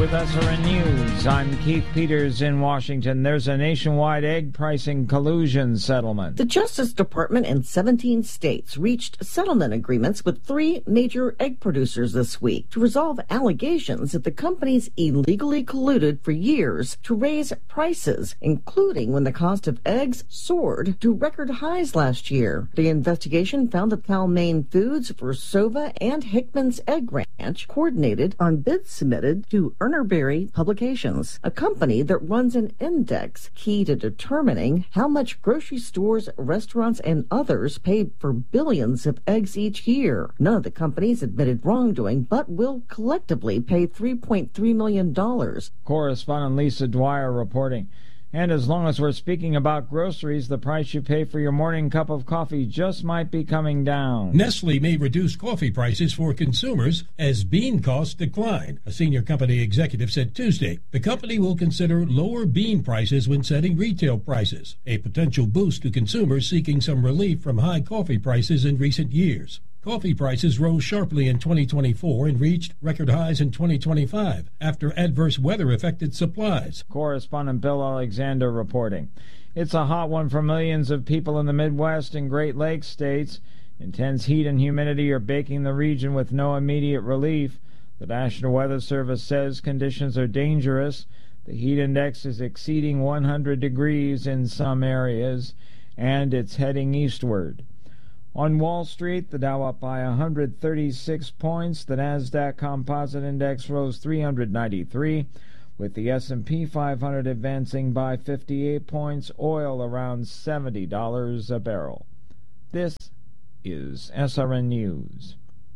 with SRN News. I'm Keith Peters in Washington. There's a nationwide egg pricing collusion settlement. The Justice Department and 17 states reached settlement agreements with 3 major egg producers this week to resolve allegations that the companies illegally colluded for years to raise prices, including when the cost of eggs soared to record highs last year. The investigation found that Cal-Maine Foods, Versova, and Hickman's Egg Ranch coordinated on bids submitted to Urnerberry Publications, a company that runs an index key to determining how much grocery stores, restaurants, and others pay for billions of eggs each year. None of the companies admitted wrongdoing, but will collectively pay $3.3 million. Correspondent Lisa Dwyer reporting. And as long as we're speaking about groceries, the price you pay for your morning cup of coffee just might be coming down. Nestle may reduce coffee prices for consumers as bean costs decline, a senior company executive said Tuesday. The company will consider lower bean prices when setting retail prices, a potential boost to consumers seeking some relief from high coffee prices in recent years. Coffee prices rose sharply in 2024 and reached record highs in 2025 after adverse weather affected supplies. Correspondent Bill Alexander reporting. It's a hot one for millions of people in the Midwest and Great Lakes states. Intense heat and humidity are baking the region with no immediate relief. The National Weather Service says conditions are dangerous. The heat index is exceeding 100 degrees in some areas, and it's heading eastward. On Wall Street, the Dow up by 136 points. The Nasdaq Composite Index rose 393, with the S&P 500 advancing by 58 points. Oil around $70 a barrel. This is SRN News.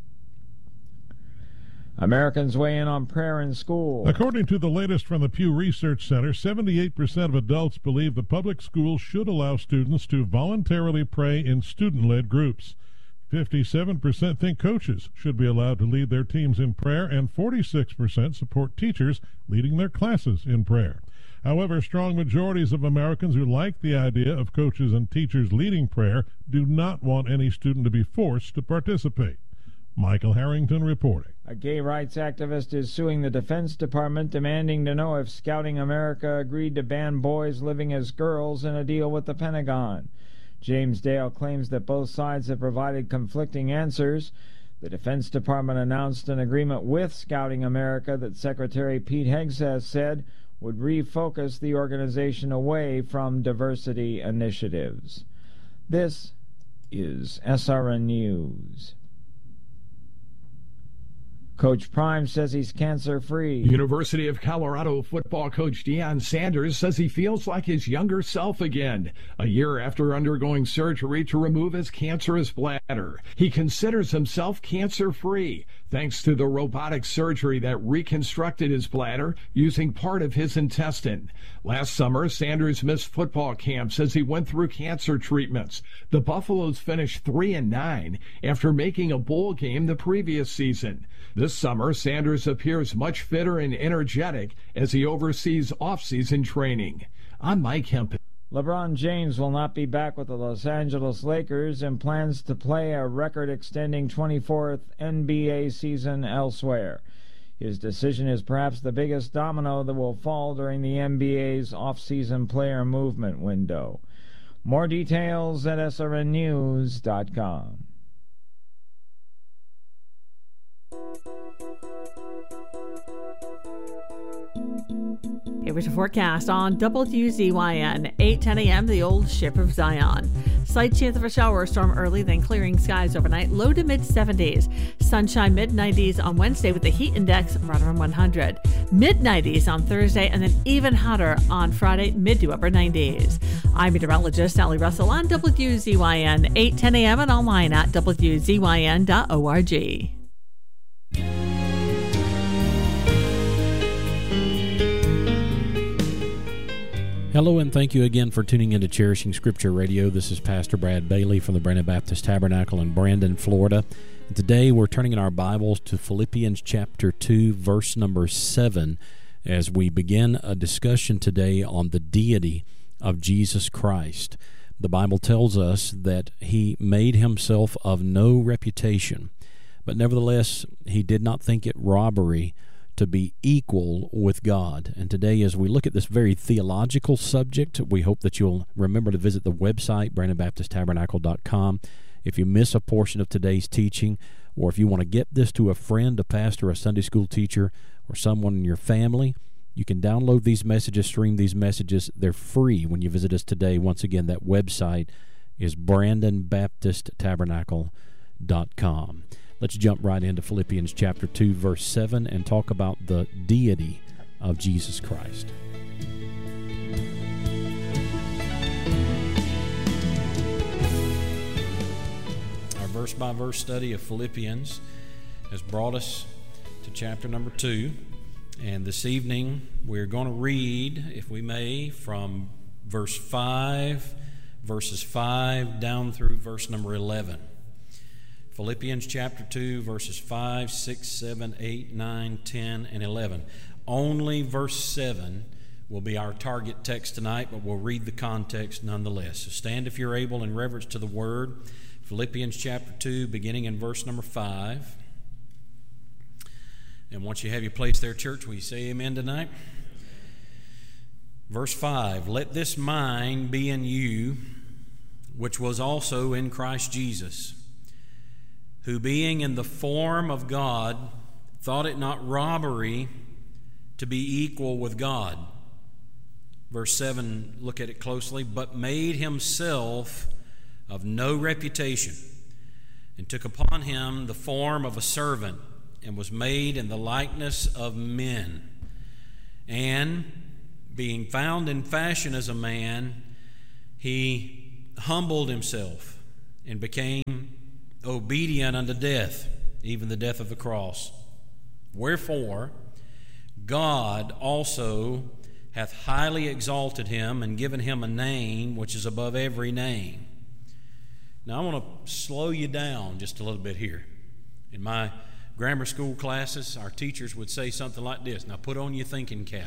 Americans weigh in on prayer in school. According to the latest from the Pew Research Center, 78% of adults believe the public schools should allow students to voluntarily pray in student-led groups. 57% think coaches should be allowed to lead their teams in prayer, and 46% support teachers leading their classes in prayer. However, strong majorities of Americans who like the idea of coaches and teachers leading prayer do not want any student to be forced to participate. Michael Harrington reporting. A gay rights activist is suing the Defense Department, demanding to know if Scouting America agreed to ban boys living as girls in a deal with the Pentagon. James Dale claims that both sides have provided conflicting answers. The Defense Department announced an agreement with Scouting America that Secretary Pete Hegseth said would refocus the organization away from diversity initiatives. This is SRN News. Coach Prime says he's cancer-free. University of Colorado football coach Deion Sanders says he feels like his younger self again, a year after undergoing surgery to remove his cancerous bladder. He considers himself cancer-free, thanks to the robotic surgery that reconstructed his bladder using part of his intestine. Last summer, Sanders missed football camps as he went through cancer treatments. The Buffaloes finished 3-9 after making a bowl game the previous season. This summer, Sanders appears much fitter and energetic as he oversees off-season training. I'm Mike Hemp. LeBron James will not be back with the Los Angeles Lakers and plans to play a record-extending 24th NBA season elsewhere. His decision is perhaps the biggest domino that will fall during the NBA's off-season player movement window. More details at srnnews.com. It was a forecast on WZYN, 8:10 a.m., the old ship of Zion. Slight chance of a shower or storm early, then clearing skies overnight, low to mid-70s. Sunshine mid-90s on Wednesday with the heat index right around 100. Mid-90s on Thursday, and then even hotter on Friday, mid to upper 90s. I'm meteorologist Sally Russell on WZYN, 8:10 a.m. and online at WZYN.org. Hello, and thank you again for tuning into Cherishing Scripture Radio. This is Pastor Brad Bailey from the Brandon Baptist Tabernacle in Brandon, Florida. And today we're turning in our Bibles to Philippians chapter 2, verse number 7, as we begin a discussion today on the deity of Jesus Christ. The Bible tells us that he made himself of no reputation, but nevertheless he did not think it robbery to be equal with God. And today, as we look at this very theological subject, we hope that you'll remember to visit the website, BrandonBaptistTabernacle.com. If you miss a portion of today's teaching, or if you want to get this to a friend, a pastor, a Sunday school teacher, or someone in your family, you can download these messages, stream these messages. They're free when you visit us today. Once again, that website is BrandonBaptistTabernacle.com. Let's jump right into Philippians chapter 2, verse 7, and talk about the deity of Jesus Christ. Our verse-by-verse study of Philippians has brought us to chapter number 2. And this evening we're going to read, if we may, from verses 5 down through verse number 11. Philippians chapter 2, verses 5, 6, 7, 8, 9, 10, and 11. Only verse 7 will be our target text tonight, but we'll read the context nonetheless. So stand if you're able in reverence to the Word. Philippians chapter 2, beginning in verse number 5. And once you have your place there, church, will you say amen tonight? Verse 5, let this mind be in you, which was also in Christ Jesus, who being in the form of God, thought it not robbery to be equal with God. Verse 7, look at it closely, but made himself of no reputation, and took upon him the form of a servant, and was made in the likeness of men. And being found in fashion as a man, he humbled himself and became obedient unto death, even the death of the cross. Wherefore God also hath highly exalted him and given him a name which is above every name. Now I want to slow you down just a little bit here. In my grammar school classes, our teachers would say something like this. Now put on your thinking cap.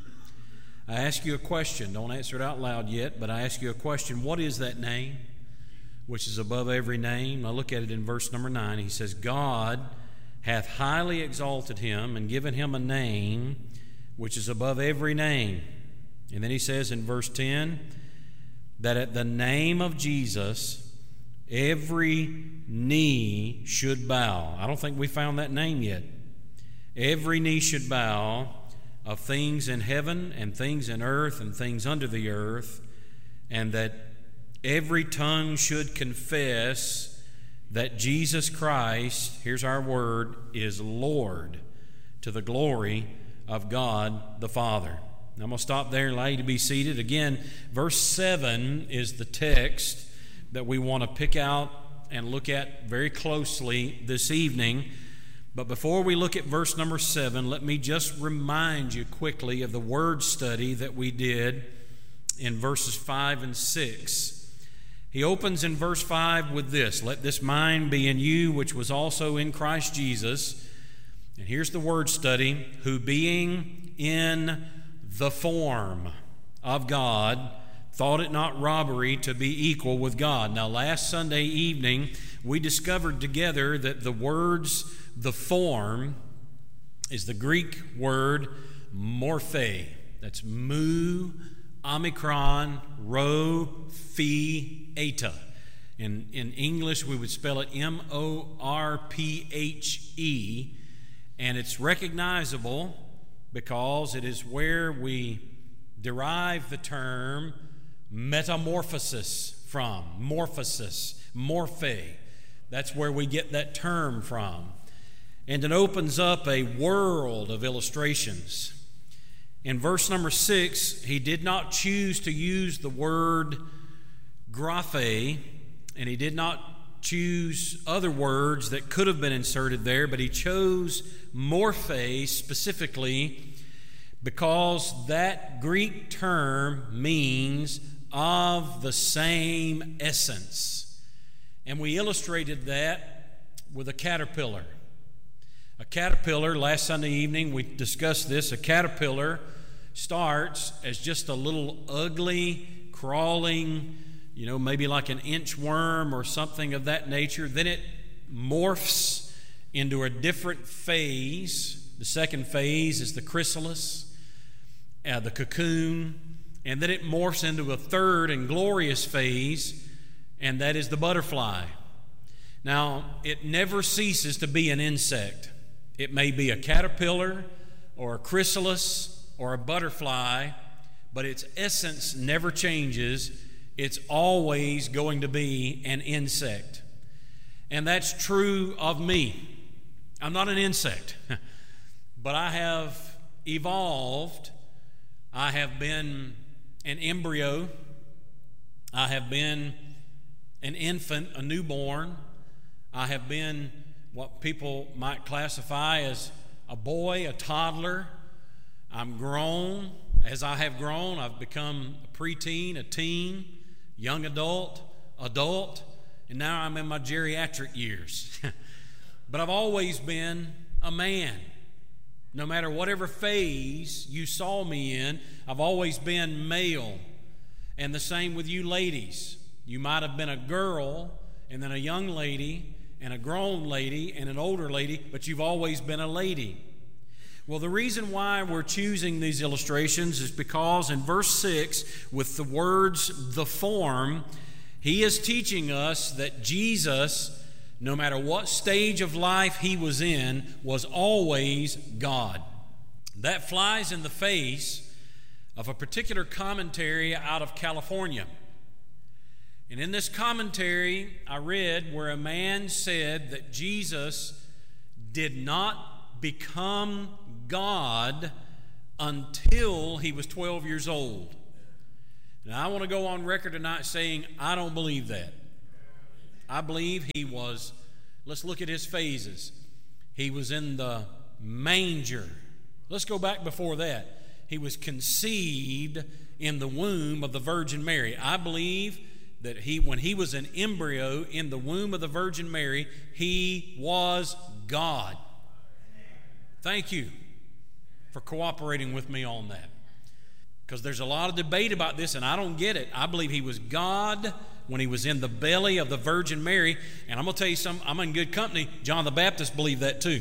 I ask you a question. Don't answer it out loud yet, but I ask you a question. What is that name which is above every name? Now look at it in verse number 9. He says, God hath highly exalted him and given him a name which is above every name. And then he says in verse 10, that at the name of Jesus every knee should bow. I don't think we found that name yet. Every knee should bow, of things in heaven and things in earth and things under the earth, and that every tongue should confess that Jesus Christ, here's our word, is Lord, to the glory of God the Father. Now I'm going to stop there and allow you to be seated. Again, verse 7 is the text that we want to pick out and look at very closely this evening. But before we look at verse number 7, let me just remind you quickly of the word study that we did in verses 5 and 6. He opens in verse 5 with this, let this mind be in you, which was also in Christ Jesus. And here's the word study, who being in the form of God, thought it not robbery to be equal with God. Now, last Sunday evening, we discovered together that the words, the form, is the Greek word morphe. That's mu, omicron, rho, phi, eta. In English, we would spell it M-O-R-P-H-E, and it's recognizable because it is where we derive the term metamorphosis from. Morphosis, morphe. That's where we get that term from. And it opens up a world of illustrations. In verse number 6, he did not choose to use the word graphe, and he did not choose other words that could have been inserted there, but he chose morphe specifically because that Greek term means of the same essence. And we illustrated that with a caterpillar. A caterpillar, last Sunday evening we discussed this, a caterpillar starts as just a little ugly, crawling, maybe like an inchworm or something of that nature. Then it morphs into a different phase, The second phase is the chrysalis, the cocoon, and then it morphs into a third and glorious phase, and that is the butterfly. Now, it never ceases to be an insect. It may be a caterpillar or a chrysalis or a butterfly, but its essence never changes. It's always going to be an insect. And that's true of me. I'm not an insect, but I have evolved. I have been an embryo. I have been an infant, a newborn. I have been what people might classify as a boy, a toddler. I'm grown. As I have grown, I've become a preteen, a teen, young adult, and now I'm in my geriatric years. But I've always been a man. No matter whatever phase you saw me in, I've always been male. And the same with you ladies. You might have been a girl, and then a young lady, and a grown lady, and an older lady, but you've always been a lady. Well, the reason why we're choosing these illustrations is because in verse 6, with the words, the form, he is teaching us that Jesus, no matter what stage of life he was in, was always God. That flies in the face of a particular commentary out of California. And in this commentary, I read where a man said that Jesus did not become God until he was 12 years old. Now, I want to go on record tonight saying I don't believe that. I believe he was, let's look at his phases. He was in the manger. Let's go back before that. He was conceived in the womb of the Virgin Mary. I believe that when he was an embryo in the womb of the Virgin Mary, he was God. Thank you for cooperating with me on that. Because there's a lot of debate about this, and I don't get it. I believe he was God when he was in the belly of the Virgin Mary. And I'm going to tell you something, I'm in good company. John the Baptist believed that too.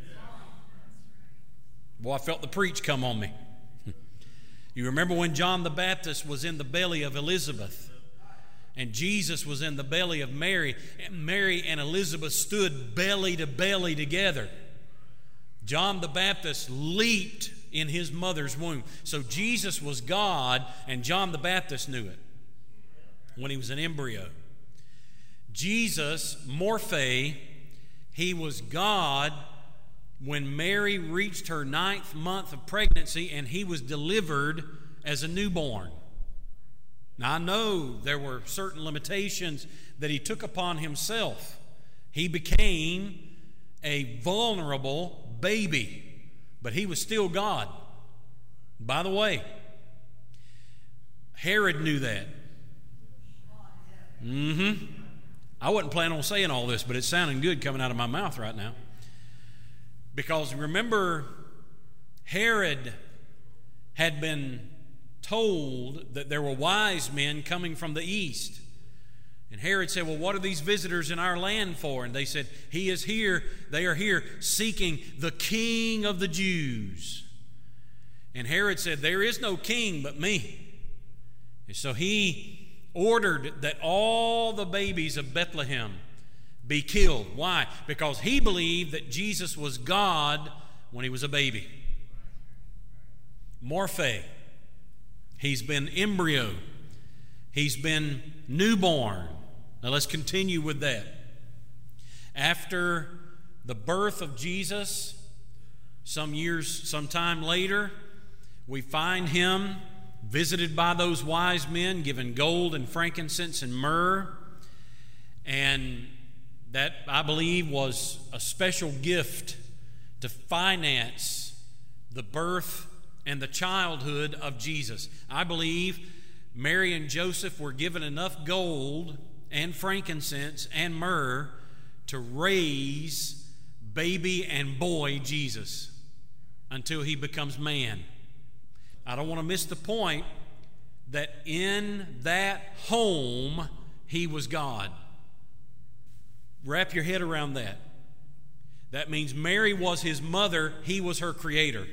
Boy, I felt the preach come on me. You remember when John the Baptist was in the belly of Elizabeth, and Jesus was in the belly of Mary, and Mary and Elizabeth stood belly to belly together. John the Baptist leaped in his mother's womb. So Jesus was God, and John the Baptist knew it when he was an embryo. Jesus, Morphe, he was God when Mary reached her 9th month of pregnancy, and he was delivered as a newborn. Now, I know there were certain limitations that he took upon himself. He became a vulnerable baby, but he was still God. By the way, Herod knew that. I wasn't planning on saying all this, but it's sounding good coming out of my mouth right now. Because remember, Herod had been told that there were wise men coming from the east. And Herod said, well, what are these visitors in our land for? And they said, he is here, they are here seeking the King of the Jews. And Herod said, there is no king but me. And so he ordered that all the babies of Bethlehem be killed. Why? Because he believed that Jesus was God when he was a baby. Morphe. He's been embryo. He's been newborn. Now let's continue with that. After the birth of Jesus, some time later, we find him visited by those wise men, given gold and frankincense and myrrh. And that, I believe, was a special gift to finance the birth and the childhood of Jesus. I believe Mary and Joseph were given enough gold and frankincense and myrrh to raise baby and boy Jesus until he becomes man. I don't want to miss the point that in that home he was God. Wrap your head around that. That means Mary was his mother, he was her creator.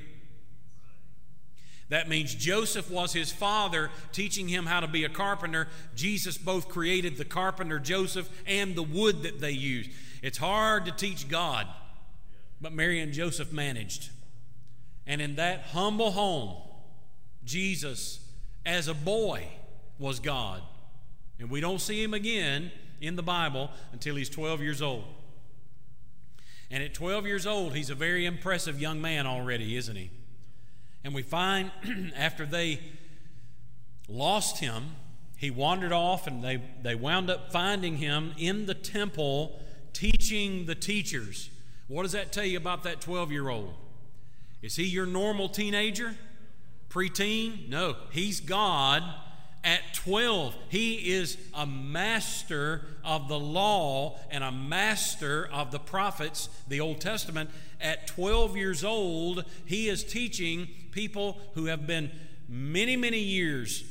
That means Joseph was his father, teaching him how to be a carpenter. Jesus both created the carpenter Joseph and the wood that they used. It's hard to teach God, but Mary and Joseph managed. And in that humble home, Jesus, as a boy, was God. And we don't see him again in the Bible until he's 12 years old. And at 12 years old, he's a very impressive young man already, isn't he? And we find after they lost him, he wandered off, and they wound up finding him in the temple teaching the teachers. What does that tell you about that 12-year-old? Is he your normal teenager? Preteen? No, he's God at 12. He is a master of the law and a master of the prophets, the Old Testament. At 12 years old, he is teaching people who have been many years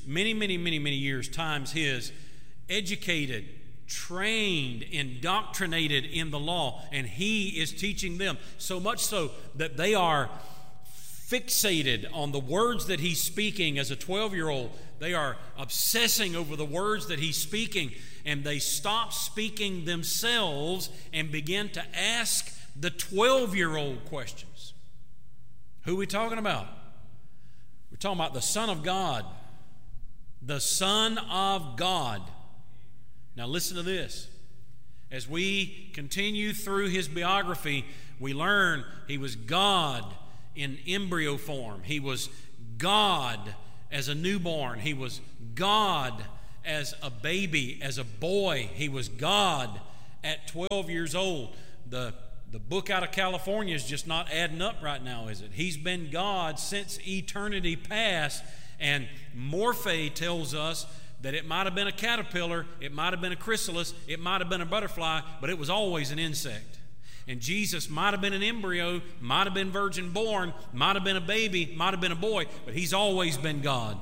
times his, educated, trained, indoctrinated in the law, and he is teaching them, so much so that they are fixated on the words that he's speaking. As a 12-year-old, they are obsessing over the words that he's speaking, and they stop speaking themselves and begin to ask the 12-year-old questions. Who are we talking about? We're talking about the Son of God. The Son of God. Now listen to this. As we continue through his biography, we learn he was God in embryo form. He was God as a newborn. He was God as a baby, as a boy. He was God at 12 years old. The book out of California is just not adding up right now, is it? He's been God since eternity past, and Morphe tells us that it might have been a caterpillar, it might have been a chrysalis, it might have been a butterfly, but it was always an insect. And Jesus might have been an embryo, might have been virgin born, might have been a baby, might have been a boy, but he's always been God.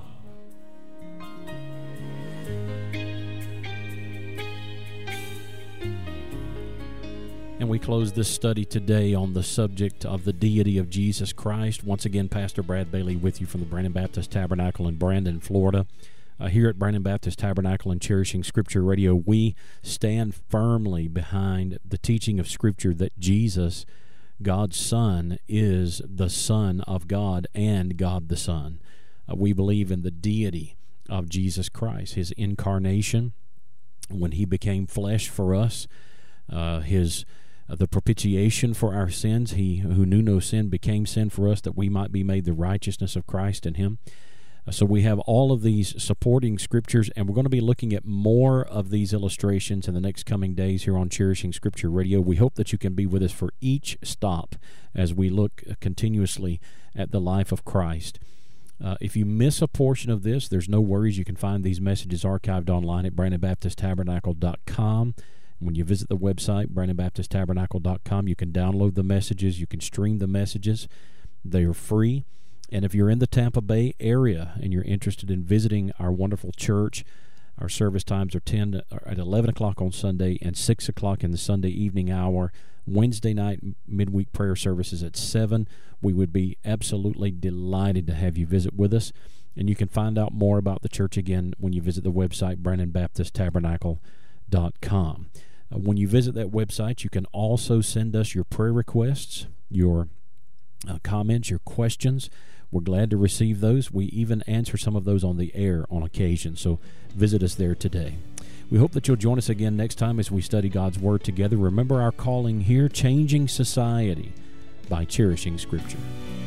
And we close this study today on the subject of the deity of Jesus Christ. Once again, Pastor Brad Bailey with you from the Brandon Baptist Tabernacle in Brandon, Florida. Here at Brandon Baptist Tabernacle and Cherishing Scripture Radio, we stand firmly behind the teaching of Scripture that Jesus, God's Son, is the Son of God and God the Son. We believe in the deity of Jesus Christ, his incarnation, when he became flesh for us, the propitiation for our sins. He who knew no sin became sin for us, that we might be made the righteousness of Christ in him. So we have all of these supporting scriptures, and we're going to be looking at more of these illustrations in the next coming days here on Cherishing Scripture Radio. We hope that you can be with us for each stop as we look continuously at the life of Christ. If you miss a portion of this, there's no worries. You can find these messages archived online at BrandonBaptistTabernacle.com. When you visit the website, BrandonBaptistTabernacle.com, you can download the messages. You can stream the messages. They are free. And if you're in the Tampa Bay area and you're interested in visiting our wonderful church, our service times are at 11 o'clock on Sunday and 6 o'clock in the Sunday evening hour. Wednesday night midweek prayer services at 7. We would be absolutely delighted to have you visit with us. And you can find out more about the church again when you visit the website, BrandonBaptistTabernacle.com. When you visit that website, you can also send us your prayer requests, your comments, your questions. We're glad to receive those. We even answer some of those on the air on occasion, so visit us there today. We hope that you'll join us again next time as we study God's Word together. Remember our calling here, changing society by cherishing Scripture.